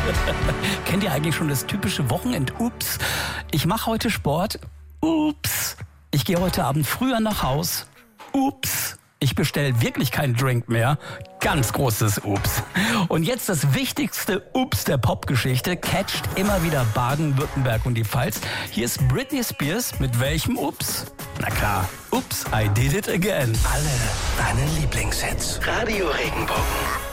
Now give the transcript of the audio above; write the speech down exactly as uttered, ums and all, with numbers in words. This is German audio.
Kennt ihr eigentlich schon das typische Wochenend-Ups? Ich mache heute Sport. Ups. Ich gehe heute Abend früher nach Haus. Ups. Ich bestelle wirklich keinen Drink mehr. Ganz großes Ups. Und jetzt das wichtigste Ups der Popgeschichte. Catcht immer wieder Baden-Württemberg und die Pfalz. Hier ist Britney Spears. Mit welchem Ups? Na klar. Ups, I did it again. Alle deine Lieblingshits. Radio Regenbogen.